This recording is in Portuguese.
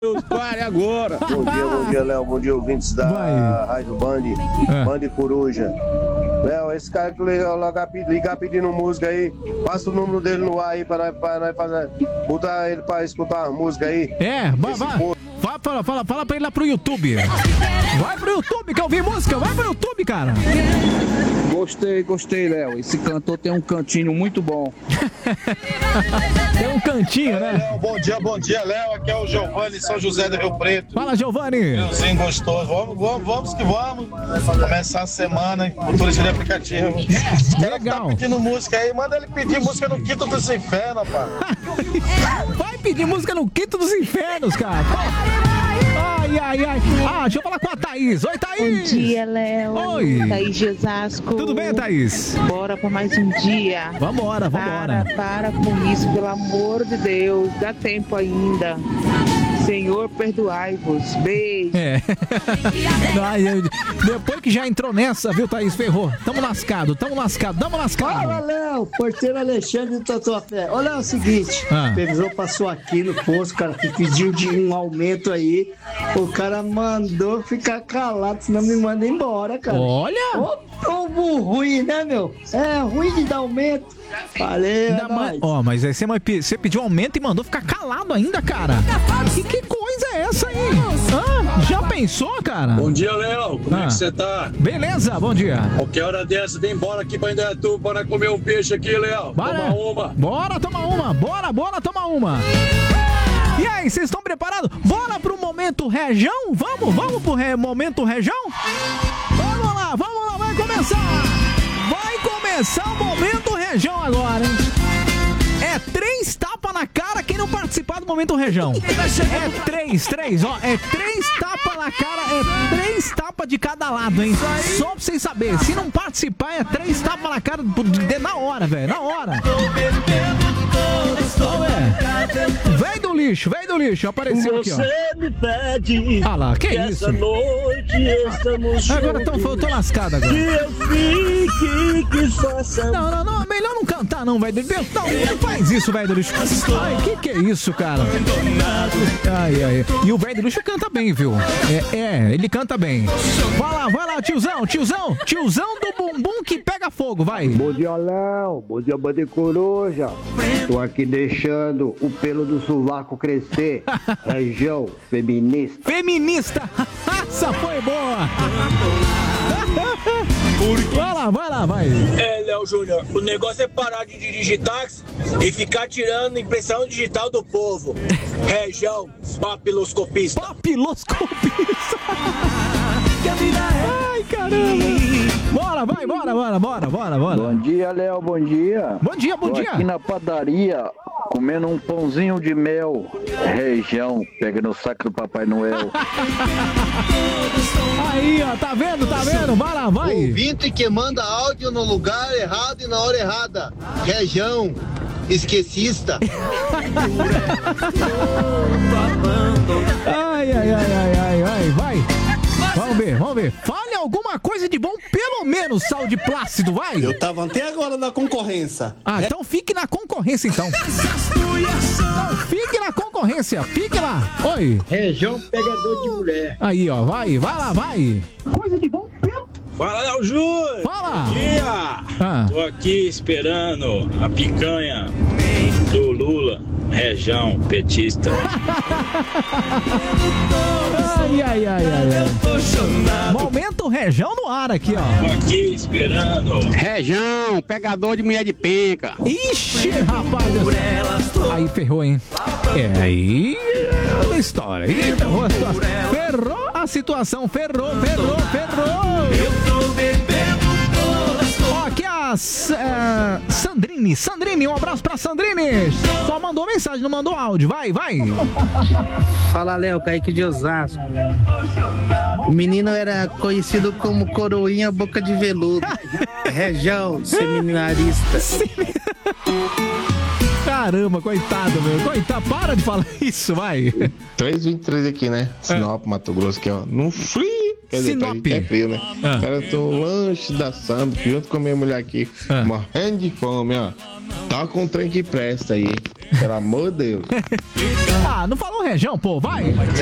Pare agora. Bom dia, Léo. Bom dia, ouvintes da Rádio Band. Band Coruja. Léo, esse cara que ligar pedindo música aí, passa o número dele no ar aí pra nós fazer, botar ele pra escutar a música aí. Fala pra ele lá pro YouTube. Vai pro YouTube, quer ouvir música? Vai pro YouTube, cara. Gostei, Léo. Esse cantor tem um cantinho muito bom. Tem um cantinho, né? Léo, bom dia, Léo. Aqui é o Giovanni, São José do Rio Preto. Fala, Giovanni. Sim, gostoso. Vamos que vamos. Começar a semana em motorista de aplicativo. Legal. Tá pedindo música aí, manda ele pedir música no Quinto dos Infernos, rapaz. Vai pedir música no Quinto dos Infernos, cara. Ai. Deixa eu falar com a Thaís. Oi, Thaís. Bom dia, Léo. Oi. Thaís de Osasco. Tudo bem, Thaís? Bora pra mais um dia. Vambora. Para com isso, pelo amor de Deus. Dá tempo ainda. Senhor, perdoai-vos. Beijo. Depois que já entrou nessa, viu, Thaís? Ferrou. Tamo lascado. Fala, Léo. Porteiro Alexandre do Tatuapé. Olha, é o seguinte. Pesou, passou aqui no posto, cara, que pediu de um aumento aí. O cara mandou ficar calado, senão me manda embora, cara. Olha! Ô, povo ruim, né, meu? É ruim de dar aumento. Valeu, mas aí você pediu aumento e mandou ficar calado ainda, cara. Que coisa é essa aí? Já pensou, cara? Bom dia, Léo. Como é que você tá? Beleza, bom dia. Qualquer hora dessa, vem embora aqui pra Indaiatuba para comer um peixe aqui, Léo. Toma uma. Bora tomar uma. Bora tomar uma. E aí, vocês estão preparados? Bora pro Momento Região? Vamos pro Momento Região? Vamos lá, vai começar. Vai começar o Momento Região agora, hein? É 3 tapas na cara quem não participar do Momento Região. É 3, ó. É 3 tapas na cara, é 3 tapas de cada lado, hein? Só pra vocês saberem. Se não participar, é 3 tapas na cara na hora, velho. Na hora. Vem do lixo, apareceu aqui, ó. Você me pede. Ah lá, que isso? Essa noite estamos agora tô lascado agora. Que eu fique, que faça. Não, melhor não cantar não, velho. Não faz isso, velho do lixo. Ai, que é isso, cara? Ai. E o velho do lixo canta bem, viu? Ele canta bem. Vai lá, tiozão do bumbum que pega fogo, vai. Bom dia, Léo. Bom dia, Band Coruja. Tô aqui deixando o pelo do sovaco crescer. Região feminista. Essa foi boa. Vai. Léo Júnior, o negócio é parar de dirigir táxi e ficar tirando impressão digital do povo. Região papiloscopista. Ai, caramba. Bora. Bom dia, Léo, bom dia. Bom dia. Aqui na padaria, comendo um pãozinho de mel. Região, pega no saco do Papai Noel. Aí, ó, tá vendo? Vai. Ouvinte que manda áudio no lugar errado e na hora errada. Região esquecista. Ai, vai. Vamos ver. Fale alguma coisa de bom, pelo menos, Sal de Plácido, vai. Eu tava até agora na concorrência. Então fique na concorrência, então. Fique na concorrência, fique lá. Oi. Região pegador de mulher. Aí, ó, vai lá. Coisa de bom, Fala, Léo Júnior. Fala. Bom dia. Tô aqui esperando a picanha do Lula. Região petista. Ai. Momento Região no ar aqui, ó. Tô aqui esperando. Região, pegador de mulher de penca. Ixi, rapaz. Aí ferrou, hein? Aí a história. Ferrou a situação. Ferrou. Eu tô bebendo todas. Ó, aqui a Sandrine, um abraço pra Sandrine. Só mandou mensagem, não mandou áudio. Vai. Fala, Léo, Kaique de Osasco. O menino era conhecido como Coroinha Boca de Veludo. Região seminarista. Caramba, coitado, para de falar isso, vai. 3:23 aqui, né? Sinop, Mato Grosso, aqui, ó. No frio. Quer dizer, Sinop. É frio, né? Cara, eu tô no lanche da Sandro, junto com a minha mulher aqui, morrendo de fome, ó. Tá com um trem que presta aí. Pelo amor de Deus. Ah, não falou região, pô, vai.